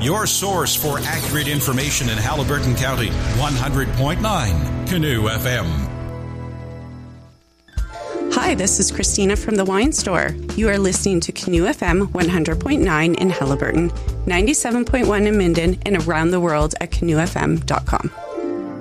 your source for accurate information in Haliburton County. 100.9 Canoe FM. Hi, this is Christina from the Wine Store. You are listening to Canoe FM 100.9 in Haliburton, 97.1 in Minden, and around the world at canoefm.com.